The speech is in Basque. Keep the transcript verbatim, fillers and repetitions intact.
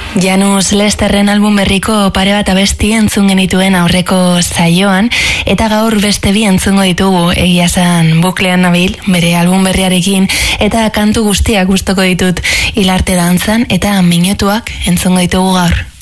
Janus Lesterren album berriko pare bat abesti entzun genituen aurreko saioan, eta gaur beste bi entzungo ditugu, egia esan buklean nabil, bere album berriarekin, eta kantu guztiak gustoko ditut, Hilarte dantzan, eta minutuak entzungo ditugu gaur.